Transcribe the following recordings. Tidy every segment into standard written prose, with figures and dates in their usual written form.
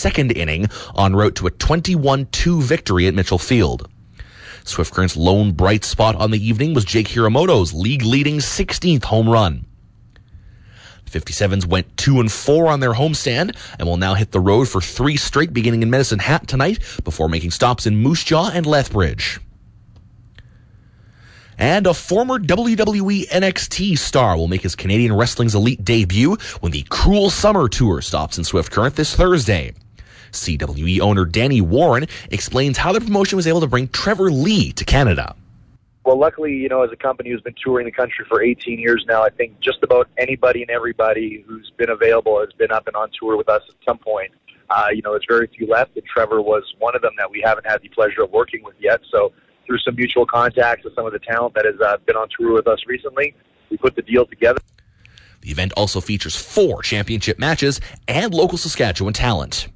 second inning en route to a 21-2 victory at Mitchell Field. Swift Current's lone bright spot on the evening was Jake Hiramoto's league-leading 16th home run. The 57s went 2-4 on their homestand and will now hit the road for 3 straight beginning in Medicine Hat tonight before making stops in Moose Jaw and Lethbridge. And a former WWE NXT star will make his Canadian Wrestling's Elite debut when the Cruel Summer Tour stops in Swift Current this Thursday. CWE owner Danny Warren explains how the promotion was able to bring Trevor Lee to Canada. Well, luckily, as a company who's been touring the country for 18 years now, I think just about anybody and everybody who's been available has been up and on tour with us at some point. There's very few left, and Trevor was one of them that we haven't had the pleasure of working with yet. So through some mutual contacts with some of the talent that has been on tour with us recently, we put the deal together. The event also features 4 championship matches and local Saskatchewan talent.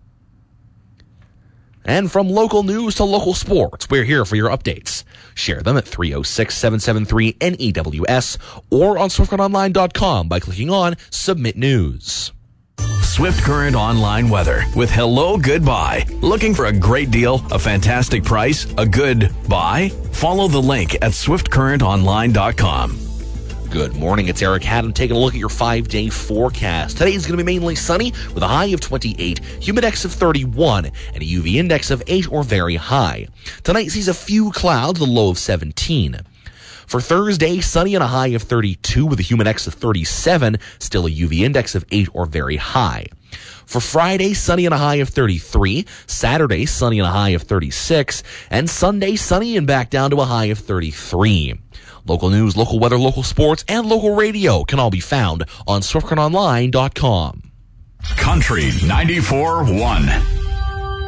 And from local news to local sports, we're here for your updates. Share them at 306-773-NEWS or on SwiftCurrentOnline.com by clicking on Submit News. Swift Current Online weather with Hello Goodbye. Looking for a great deal, a fantastic price, a good buy? Follow the link at SwiftCurrentOnline.com. Good morning, it's Eric Haddon taking a look at your 5-day forecast. Today is going to be mainly sunny with a high of 28, humidex of 31, and a UV index of 8 or very high. Tonight sees a few clouds, the low of 17. For Thursday, sunny and a high of 32 with a humidex of 37, still a UV index of 8 or very high. For Friday, sunny and a high of 33, Saturday, sunny and a high of 36, and Sunday, sunny and back down to a high of 33. Local news, local weather, local sports, and local radio can all be found on SwiftCurrentOnline.com. Country 94.1.